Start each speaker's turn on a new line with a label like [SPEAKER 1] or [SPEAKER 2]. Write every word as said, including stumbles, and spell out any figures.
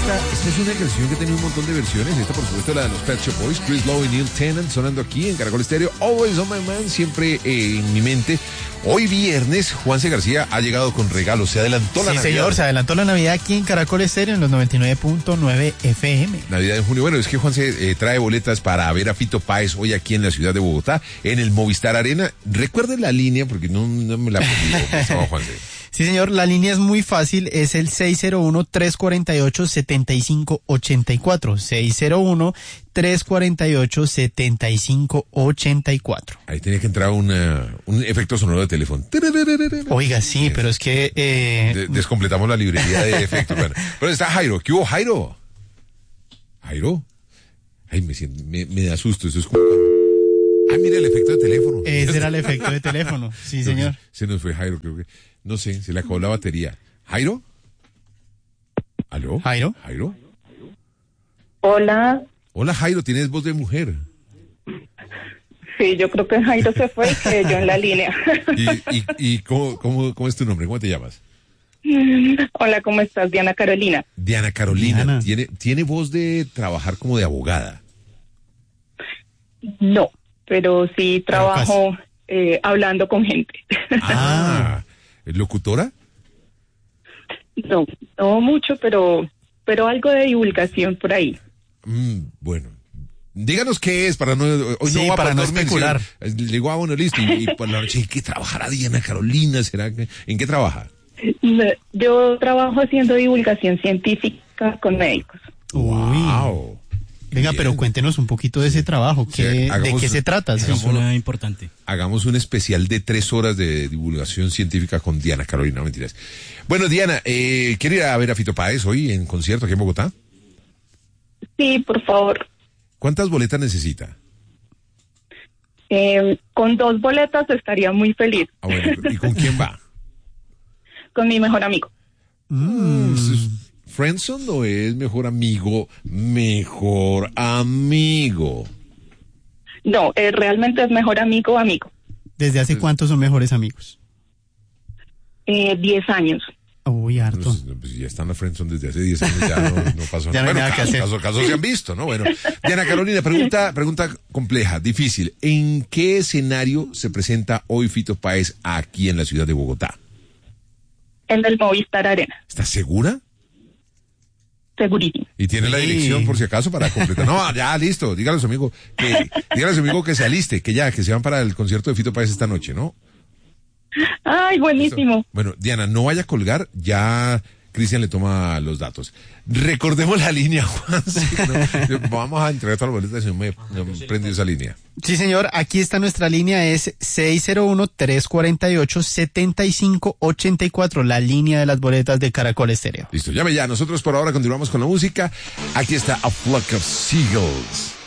[SPEAKER 1] esta, esta es una canción que tiene un montón de versiones. Esta, por supuesto, la de los Pet Shop Boys, Chris Lowe y Neil Tennant, sonando aquí en Caracol Estéreo. Always on my mind, siempre eh, en mi mente. Hoy viernes, Juanse García ha llegado con regalos. Se adelantó la
[SPEAKER 2] sí,
[SPEAKER 1] Navidad.
[SPEAKER 2] Sí, señor, se adelantó la Navidad aquí en Caracol Estéreo en los noventa y nueve punto nueve F M.
[SPEAKER 1] Navidad en junio. Bueno, es que Juanse eh, trae boletas para ver a Fito Páez hoy aquí en la ciudad de Bogotá, en el Movistar Arena. Recuerden la línea, porque no, no me la he podido, Juanse.
[SPEAKER 2] Sí, señor, la línea es muy fácil, es el seis cero uno, tres cuatro ocho, siete cinco ocho cuatro, seis cero uno, tres cuatro ocho, siete cinco ocho cuatro.
[SPEAKER 1] Ahí tenía que entrar una, un efecto sonoro de teléfono.
[SPEAKER 2] Oiga, sí, pero es que... Eh...
[SPEAKER 1] De, descompletamos la librería de efectos. Bueno, pero está Jairo. ¿Qué hubo, Jairo? ¿Jairo? Ay, me, siento, me, me da susto, eso es como... Ah, mira el efecto de teléfono.
[SPEAKER 2] Ese era el efecto de teléfono, sí, señor.
[SPEAKER 1] Se nos fue Jairo, creo que... No sé, se le acabó la batería. ¿Jairo? ¿Aló?
[SPEAKER 2] ¿Jairo?
[SPEAKER 1] ¿Jairo?
[SPEAKER 3] Hola.
[SPEAKER 1] Hola, Jairo, tienes voz de mujer.
[SPEAKER 3] Sí, yo creo que Jairo se fue y quedé yo en la línea.
[SPEAKER 1] ¿Y, y, y cómo, cómo, cómo es tu nombre? ¿Cómo te llamas?
[SPEAKER 3] Hola, ¿cómo estás? Diana Carolina.
[SPEAKER 1] Diana Carolina.
[SPEAKER 2] Diana.
[SPEAKER 1] ¿Tiene, ¿Tiene voz de trabajar como de abogada?
[SPEAKER 3] No, pero sí trabajo eh, hablando con gente.
[SPEAKER 1] Ah, ¿locutora?
[SPEAKER 3] No, no mucho, pero pero algo de divulgación por ahí.
[SPEAKER 1] Mm, bueno, díganos qué es para no hoy
[SPEAKER 2] Sí,
[SPEAKER 1] no va
[SPEAKER 2] para no
[SPEAKER 1] dormir,
[SPEAKER 2] especular.
[SPEAKER 1] sí. Le digo, ah, bueno, listo. Y, y por la noche, ¿en qué trabajará Diana Carolina? ¿Será que, ¿en qué trabaja?
[SPEAKER 3] Yo trabajo haciendo divulgación científica con médicos.
[SPEAKER 1] Wow.
[SPEAKER 2] Venga,
[SPEAKER 1] Bien.
[SPEAKER 2] pero cuéntenos un poquito de ese trabajo. ¿Qué,
[SPEAKER 1] Sí,
[SPEAKER 2] ¿De
[SPEAKER 1] hagamos-
[SPEAKER 2] qué se trata?
[SPEAKER 1] hagamos-
[SPEAKER 2] Sí.
[SPEAKER 4] Suena importante.
[SPEAKER 1] Hagamos un especial de tres horas de divulgación científica con Diana Carolina, no mentiras. Bueno, Diana, eh, ¿quiere ir a ver a Fito Páez hoy en concierto aquí en Bogotá?
[SPEAKER 3] Sí, por favor.
[SPEAKER 1] ¿Cuántas boletas necesita?
[SPEAKER 3] Eh, con dos boletas estaría muy feliz.
[SPEAKER 1] Ah, bueno, ¿y con quién va?
[SPEAKER 3] Con mi mejor amigo.
[SPEAKER 2] Mm.
[SPEAKER 1] ¿Es ¿Friendzone o es mejor amigo? Mejor amigo.
[SPEAKER 3] No, eh, realmente es mejor amigo amigo.
[SPEAKER 2] ¿Desde hace cuánto son mejores amigos?
[SPEAKER 3] Eh, diez años.
[SPEAKER 2] Uy, harto.
[SPEAKER 1] Pues, pues ya están la Friendzone desde hace diez años, ya no, no pasó
[SPEAKER 2] Ya no hay
[SPEAKER 1] Bueno,
[SPEAKER 2] nada que
[SPEAKER 1] casos,
[SPEAKER 2] hacer.
[SPEAKER 1] casos, casos se han visto, ¿no? Bueno, Diana Carolina, pregunta, pregunta compleja, difícil. ¿En qué escenario se presenta hoy Fito Páez aquí en la ciudad de Bogotá?
[SPEAKER 3] En el Movistar Arena.
[SPEAKER 1] ¿Estás segura?
[SPEAKER 3] Segurísimo.
[SPEAKER 1] Y tiene la
[SPEAKER 2] Sí.
[SPEAKER 1] dirección por si acaso para completar. No, ya, listo. Dígale a su amigo que, dígale a su amigo que se aliste, que ya, que se van para el concierto de Fito Páez esta noche, ¿no?
[SPEAKER 3] Ay, buenísimo.
[SPEAKER 1] Bueno, Diana, no vaya a colgar, ya Cristian le toma los datos. Recordemos la línea, Juan. Sí, no, vamos a entregar todas las boletas y no me, no me prendió esa línea.
[SPEAKER 2] Sí, señor, aquí está nuestra línea, es seis cero uno, tres cuatro ocho, siete cinco ocho cuatro, la línea de las boletas de Caracol Estéreo.
[SPEAKER 1] Listo, llame ya. Nosotros por ahora continuamos con la música. Aquí está A Flock of Seagulls.